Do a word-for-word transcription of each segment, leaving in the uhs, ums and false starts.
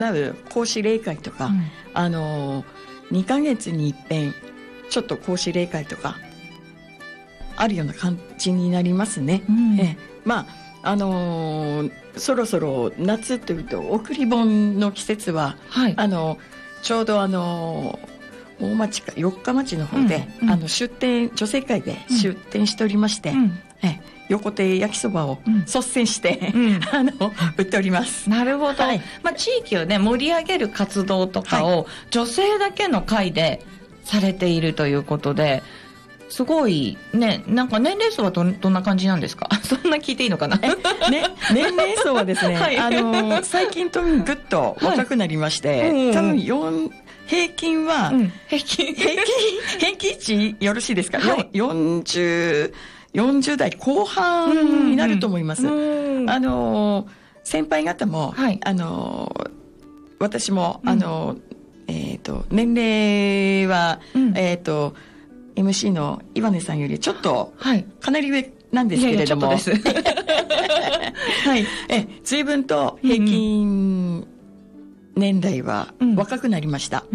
う講師例会とか、うん、あのにかげつに一遍ちょっと講師例会とかあるような感じになりますね、うん、えまああのー、そろそろ夏というと送り盆の季節は、はい、あのちょうどあの大町か四日町の方で、うんうん、あの出店女性会で出店しておりまして、うん、え横手焼きそばを率先して、うん、あの売っております。 なるほど、はい、まあ、地域をね盛り上げる活動とかを、はい、女性だけの会でされているということで、すごいね、なんか年齢層は ど, どんな感じなんですか？そんな聞いていいのかな？ね、 年齢層はですね、はい、あの最近とぐっと若くなりまして、はい、多分よん平均は、うん、平均平均平均値よろしいですか？はい、よんじゅう、よんじゅう代後半になると思います。うんうん、あの先輩方も、はい、あの私も、うん、あのえっ、ー、と年齢は、うん、えっ、ー、とエムシー の岩根さんよりちょっと、はい、かなり上なんですけれども、いやいやちょっとですはい、え随分と平均年代は若くなりました、うん、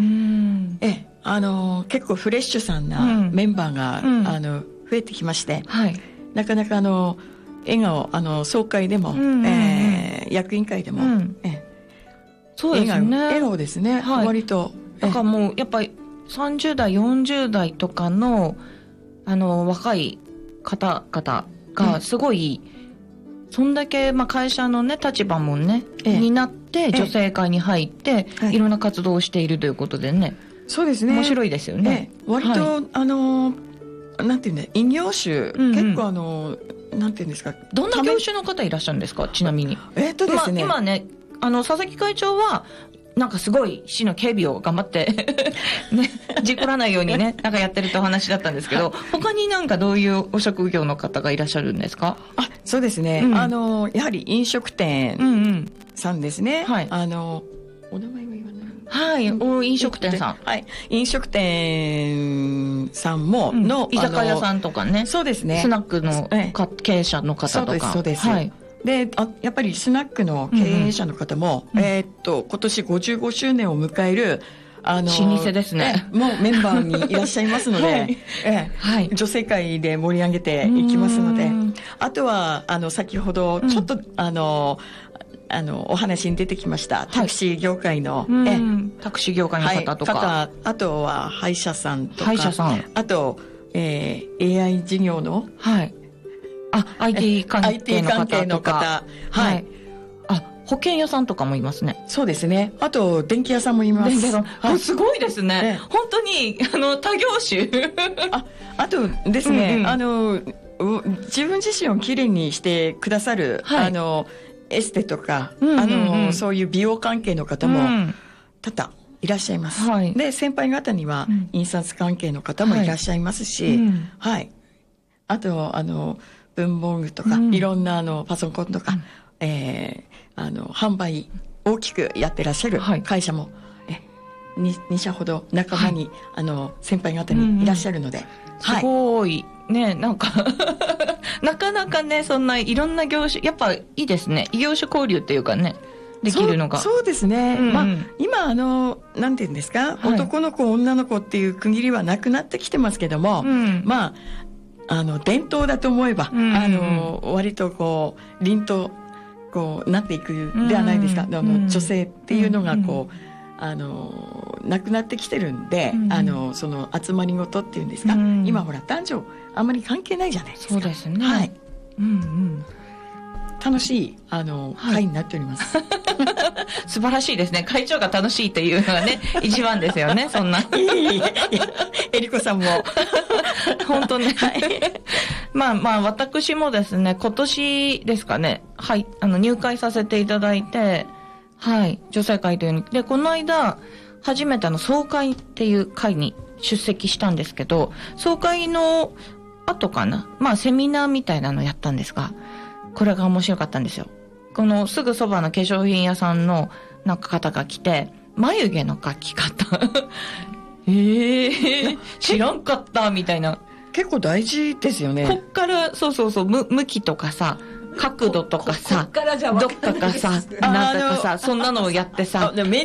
えあの結構フレッシュさんなメンバーが、うん、あの増えてきまして、はい、なかなかあの笑顔あの総会でも、うんえー、役員会でも、うんえそうですね、 笑顔ですね、はい、割とだからもうやっぱりさんじゅう代よんじゅう代とかのあの若い方々がすごい、うん、そんだけ、まあ、会社のね立場もね、ええ、になって女性会に入って、ええ、いろんな活動をしているということでね、 そうですね、 面白いですよね、 ええ、割と、はい、あのなんていうんだ異業種、うんうん、結構あのなんていうんですか、 どんな業種の方いらっしゃるんですか？ちなみにえー、っとですね、 まあ、今ねあの佐々木会長はなんかすごい市の警備を頑張ってね、事故らないようにねなんかやってるってお話だったんですけど、他になんかどういうお職業の方がいらっしゃるんですか？ あ、そうですね、うん、あのやはり飲食店さんですね、うんうん、はい、あのお名前は言わない、 はい、お飲食店さん、 はい、飲食店さんもの、 うん、居酒屋さんとかね、 そうですね、 スナックの経営者の方とか、 そうですそうです、はい、であやっぱりスナックの経営者の方も、うんうん、えー、っと今年ごじゅうごしゅうねんを迎えるあの老舗ですね、 もうメンバーにいらっしゃいますので、はいえはい、女性会で盛り上げていきますので、あとはあの先ほどちょっと、うん、あのあのお話に出てきましたタクシー業界の、 はい、えタクシー業界の方とか、はい、 あとは歯医者さんとか、 歯医者さん、 あと、えー、エーアイ 事業の、 はい、あ アイティー 関係の方とか、 はい、はい、 あ保険屋さんとかもいますね。 そうですね。あと電気屋さんもいます。電気屋さん、 はい、すごいですね。ね、本当にあの多業種。 ああとですね、うんうん、あの自分自身をきれいにしてくださる、はい、あのエステとか、うんうんうん、あのそういう美容関係の方も多々いらっしゃいます。はい、で先輩方には印刷関係の方もいらっしゃいますし、はい。うんはい、あとあの文房具とか、うん、いろんなあのパソコンとか、うん、えー、あの販売大きくやってらっしゃる会社も、はい、え 2, 2社ほど仲間に、はい、あの先輩方にいらっしゃるので、うんうんはい、すごいね、なんかなかなかねそんないろんな業種やっぱいいですね、異業種交流っていうかねできるのが。 そう、そうですね、うんうん、まあ、今あのなんていうんですか、はい、男の子女の子っていう区切りはなくなってきてますけども、うん、まああの伝統だと思えば、うんうん、あの割とこう凛とこうなっていくではないですか、うんうん、あの女性っていうのがこう、うんうん、あのなくなってきてるんで、うんうん、あのその集まりごとっていうんですか、うん、今ほら男女あんまり関係ないじゃないですか。 そうですね、 はい、 うんうん、 楽しいあの、はい、会になっております。 素晴らしいですね。会長が楽しいっていうのがね一番ですよね。そんないえいえいええりこさんも本当ね、はい、まあまあ私もですね今年ですかね、はい、あの入会させていただいて、はい女性会というので、この間初めての総会っていう会に出席したんですけど、総会の後かな、まあセミナーみたいなのやったんですが、これが面白かったんですよ。このすぐそばの化粧品屋さんのなんか方が来て、眉毛の描き方えー、知らんかったみたいな。 結構大事ですよね。 こっからそうそうそう、向きとかさ角度とかさ、どっかがさなんだかさ、そんなのをやってさ、